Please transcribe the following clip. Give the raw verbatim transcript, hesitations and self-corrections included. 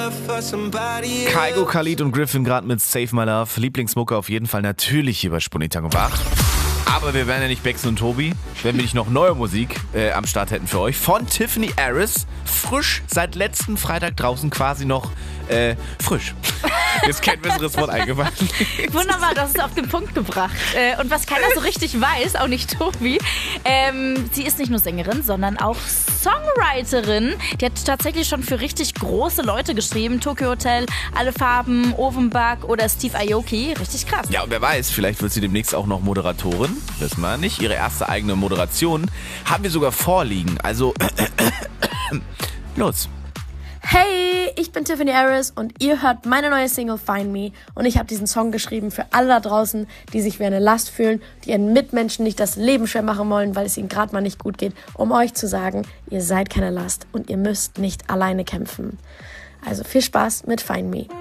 Kygo, Khalid und Griffin gerade mit Save My Love. Lieblingsmucke auf jeden Fall natürlich hier bei Spunitango wach. Aber wir wären ja nicht Bex und Tobi, wenn wir nicht noch neue Musik äh, am Start hätten für euch. Von Tiffany Harris. Frisch seit letzten Freitag draußen, quasi noch äh, frisch. Jetzt kein besseres Wort eingefallen. Wunderbar, du hast es auf den Punkt gebracht. Äh, und was keiner so richtig weiß, auch nicht Tobi, ähm, sie ist nicht nur Sängerin, sondern auch Songwriterin. Die hat tatsächlich schon für richtig große Leute geschrieben. Tokyo Hotel, Alle Farben, Ofenbach oder Steve Aoki. Richtig krass. Ja, und wer weiß, vielleicht wird sie demnächst auch noch Moderatorin. Wissen wir nicht. Ihre erste eigene Moderation haben wir sogar vorliegen. Also, los. Hey, ich bin Tiffany Harris und ihr hört meine neue Single Find Me und ich habe diesen Song geschrieben für alle da draußen, die sich wie eine Last fühlen, die ihren Mitmenschen nicht das Leben schwer machen wollen, weil es ihnen gerade mal nicht gut geht, um euch zu sagen, ihr seid keine Last und ihr müsst nicht alleine kämpfen. Also viel Spaß mit Find Me.